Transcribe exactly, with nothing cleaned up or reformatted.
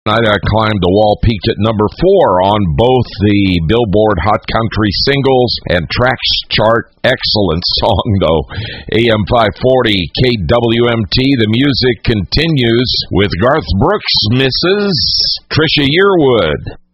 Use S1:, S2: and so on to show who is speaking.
S1: I climbed the wall, peaked at number four on both the Billboard Hot Country Singles and Tracks chart. Excellent song, though. A M five forty, K W M T. The music continues with Garth Brooks, Missus Trisha Yearwood.